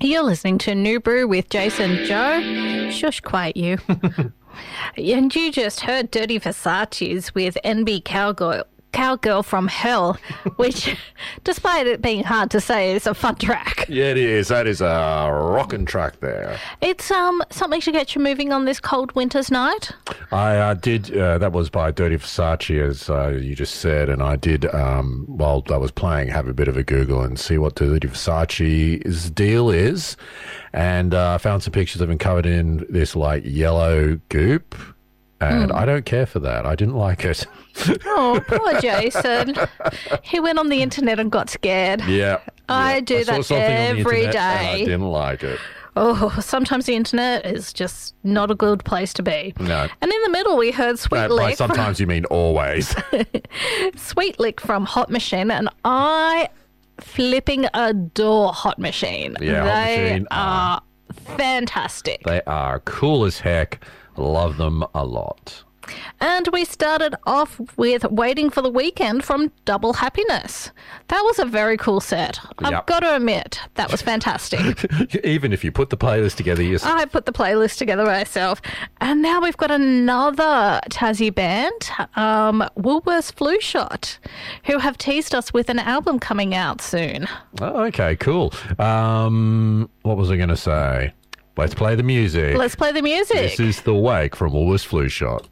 You're listening to New Brew with Jason Joe. Shush, quiet you. And you just heard Dirty Versace's with NB Cowgirl from Hell, which, despite it being hard to say, is a fun track. Yeah, it is. That is a rockin' track there. It's something to get you moving on this cold winter's night. I did. That was by Dirty Versace, as you just said, and I did, while I was playing, have a bit of a Google and see what Dirty Versace's deal is, and I found some pictures of him covered in this, like, yellow goop. And I don't care for that. I didn't like it. Oh, poor Jason. He went on the internet and got scared. Yeah. I do that every day. I didn't like it. Oh, sometimes the internet is just not a good place to be. No. And in the middle, we heard Sweet By Lick. sometimes you mean always. Sweet Lick from Hot Machine, and I flipping adore Hot Machine. Yeah, Hot they Machine are fantastic. They are cool as heck. Love them a lot. And we started off with Waiting for the Weekend from Double Happiness. That was a very cool set. I've got to admit, that was fantastic. Even if you put the playlist together yourself. I put the playlist together myself. And now we've got another Tassie band, Woolworths Flu Shot, who have teased us with an album coming out soon. Oh, okay, cool. What was I going to say? Let's play the music. Let's play the music. This is The Wake from Woolworths Flu Shot.